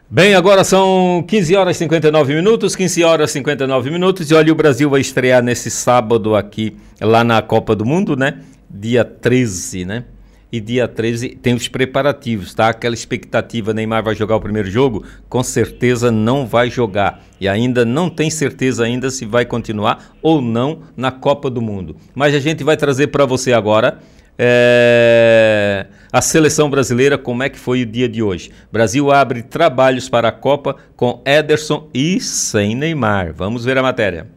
Bem, agora são 15 horas e 59 minutos, 15 horas e 59 minutos, e olha, o Brasil vai estrear nesse sábado aqui, lá na Copa do Mundo, né? Dia 13, né? E dia 13 tem os preparativos, tá? Aquela expectativa, Neymar vai jogar o primeiro jogo? Com certeza não vai jogar. E ainda não tem certeza ainda se vai continuar ou não na Copa do Mundo. Mas a gente vai trazer para você agora a seleção brasileira, como é que foi o dia de hoje. Brasil abre trabalhos para a Copa com Ederson e sem Neymar. Vamos ver a matéria.